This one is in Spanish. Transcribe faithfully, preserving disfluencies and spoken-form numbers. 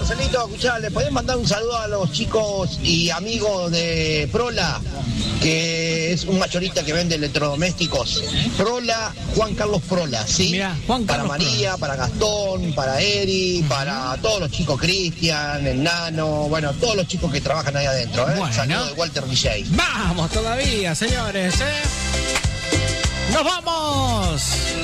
Marcelito, escuchá, ¿le podés mandar un saludo a los chicos y amigos de Prola? Que es un mayorista que vende electrodomésticos. Prola, Juan Carlos Prola, ¿sí? Mirá, Juan para Carlos María, Prola. para Gastón, para Eri, uh-huh. para todos los chicos, Cristian, el Nano, bueno, todos los chicos que trabajan ahí adentro, ¿eh? Bueno. Saludo de Walter D J. Vamos todavía, señores, ¿eh? ¡Nos vamos!